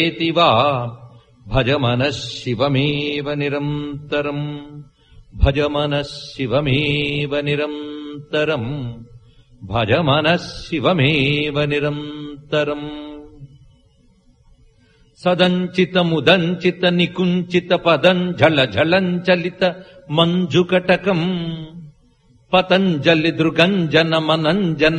ఏతివా భజ మనః శివమేవ నిరంతరం భజ మనః శివమేవ నిరంతరం భజ మనః శివమేవ నిరంతరం. సదంచితముదంచిత నికుంచిత పదం ఝళ ఝళంచలిత మంజుకటకం పతంజలి దృగంజన మనంజన